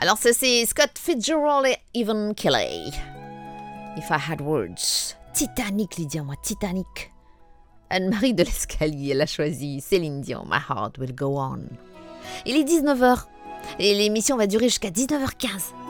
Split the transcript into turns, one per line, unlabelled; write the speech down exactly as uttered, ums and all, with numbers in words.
Alors ça c'est Scott Fitzgerald et Evan Kelly. If I Had Words. Titanic, Lydia, moi, Titanic. Anne-Marie de l'Escalier, elle a choisi Céline Dion, My Heart Will Go On. Il est dix-neuf heures et l'émission va durer jusqu'à dix-neuf heures quinze.